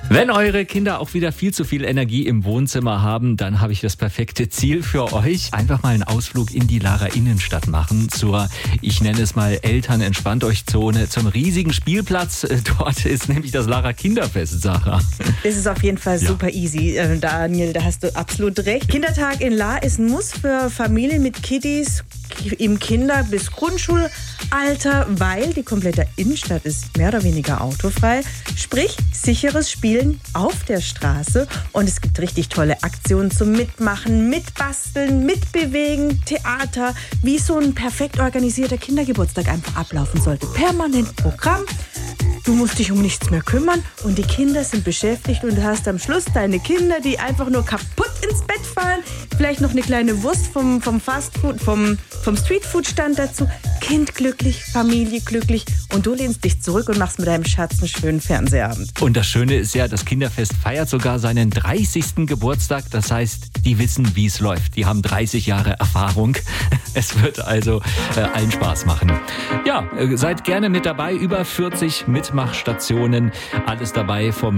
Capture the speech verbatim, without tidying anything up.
Wenn eure Kinder auch wieder viel zu viel Energie im Wohnzimmer haben, dann habe ich das perfekte Ziel für euch. Einfach mal einen Ausflug in die Lara Innenstadt machen zur, ich nenne es mal Eltern-Entspannt-euch-Zone, zum riesigen Spielplatz. Dort ist nämlich das Lara Kinderfest, Sarah. Das ist auf jeden Fall Ja. super easy, äh, Daniel, da hast du absolut recht. Kindertag in La ist ein Muss für Familien mit Kiddies im Kinder- bis Grundschulalter, weil die komplette Innenstadt ist mehr oder weniger autofrei. Sprich, sicheres Spielen auf der Straße. Und es gibt richtig tolle Aktionen zum Mitmachen, Mitbasteln, Mitbewegen, Theater, wie so ein perfekt organisierter Kindergeburtstag einfach ablaufen sollte. Permanent Programm. Du musst dich um nichts mehr kümmern und die Kinder sind beschäftigt und du hast am Schluss deine Kinder, die einfach nur kaputt ins Bett fallen. Vielleicht noch eine kleine Wurst vom, vom Fastfood, vom, vom Streetfood-Stand dazu. Kind glücklich, Familie glücklich und du lehnst dich zurück und machst mit deinem Schatz einen schönen Fernsehabend. Und das Schöne ist ja, das Kinderfest feiert sogar seinen dreißigsten Geburtstag. Das heißt, die wissen, wie es läuft. Die haben dreißig Jahre Erfahrung. Es wird also äh, allen Spaß machen. Ja, äh, seid gerne mit dabei. Über vierzig Mitmachstationen. Alles dabei vom